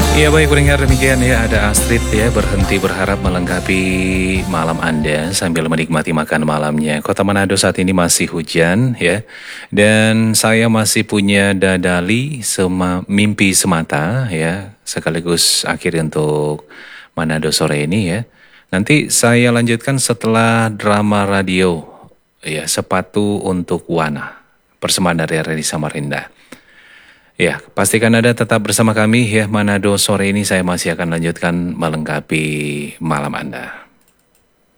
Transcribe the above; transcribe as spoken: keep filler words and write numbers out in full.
Ya baik pendengar, demikian ya, ada Astrid ya, berhenti berharap melengkapi malam Anda sambil menikmati makan malamnya. Kota Manado saat ini masih hujan ya. Dan saya masih punya dadali sema, mimpi semata ya, sekaligus akhir untuk Manado sore ini ya. Nanti saya lanjutkan setelah drama radio ya, Sepatu untuk Wana. Persembahan dari Reni Samarinda. Ya, pastikan Anda tetap bersama kami ya, Manado sore ini saya masih akan lanjutkan melengkapi malam Anda.